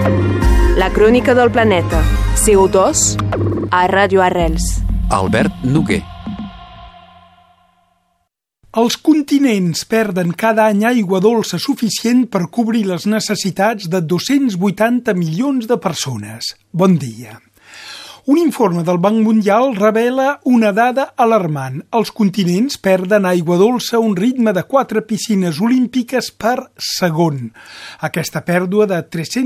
La crònica del planeta. CO2 a Ràdio Arrels. Albert Noguer. Els continents perden cada any aigua dolça suficient per cobrir les necessitats de 280 milions de persones. Bon dia. Un informe del Banc Mundial revela una dada alarmant. Els continents perden aigua dolça a un ritme de 4 piscines olímpiques per segon. Aquesta pèrdua de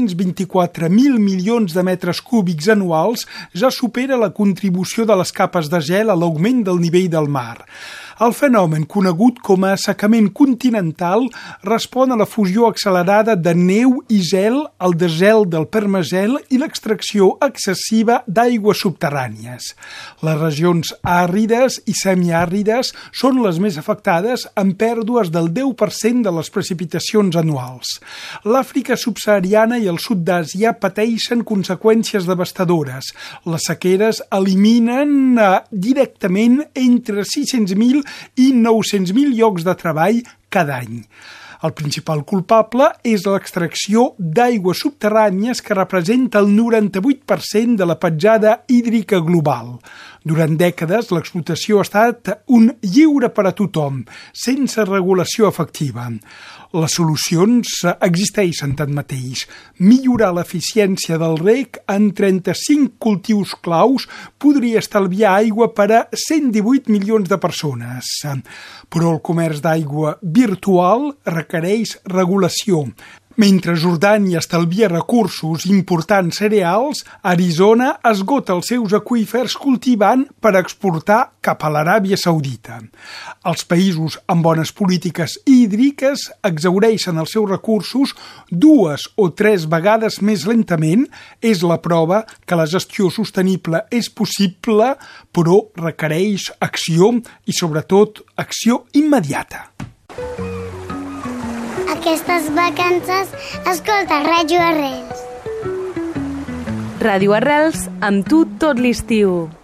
324.000 milions de metres cúbics anuals ja supera la contribució de les capes de gel a l'augment del nivell del mar. El fenomen, conegut com a assecament continental, respon a la fusió accelerada de neu i gel, el desgel del permagel i l'extracció excessiva d'aigües subterrànies. Les regions àrides i semiàrides són les més afectades, amb pèrdues del 10% de les precipitacions anuals. L'Àfrica subsahariana i el sud d'Àsia pateixen conseqüències devastadores. Les sequeres eliminen directament entre 600.000 i 900.000 llocs de treball cada any. El principal culpable és l'extracció d'aigües subterrànies que representa el 98% de la petjada hídrica global. Durant dècades, l'explotació ha estat un lliure per a tothom, sense regulació efectiva. Les solucions existeixen tanmateix. Millorar l'eficiència del reg en 35 cultius claus podria estalviar aigua per a 118 milions de persones. Però el comerç d'aigua virtual requereix regulació. Mentre Jordània estalvia recursos importants cereals, Arizona esgota els seus aqüífers cultivant per exportar cap a l'Aràbia Saudita. Els països amb bones polítiques hídriques exhaureixen els seus recursos 2 o 3 vegades més lentament. És la prova que la gestió sostenible és possible, però requereix acció i, sobretot, acció immediata. Aquestes vacances, escolta Ràdio Arrels. Ràdio Arrels, amb tu tot l'estiu.